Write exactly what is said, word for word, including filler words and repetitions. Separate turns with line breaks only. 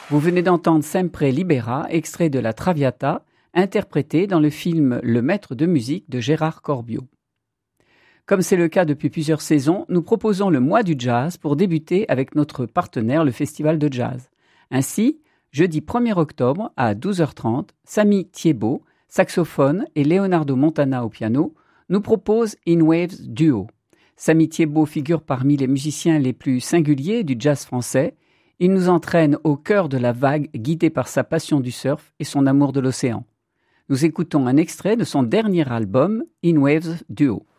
Vous venez d'entendre Sempre Libera, extrait de la Traviata, interprété dans le film Le Maître de musique de Gérard Corbiot. Comme c'est le cas depuis plusieurs saisons, nous proposons le mois du jazz pour débuter avec notre partenaire, le Festival de Jazz. Ainsi, jeudi premier octobre à douze heures trente, Samy Thiebaud, saxophone et Leonardo Montana au piano, nous propose In Waves Duo. Samy Thiebaud figure parmi les musiciens les plus singuliers du jazz français. Il nous entraîne au cœur de la vague, guidé par sa passion du surf et son amour de l'océan. Nous écoutons un extrait de son dernier album, In Waves Duo.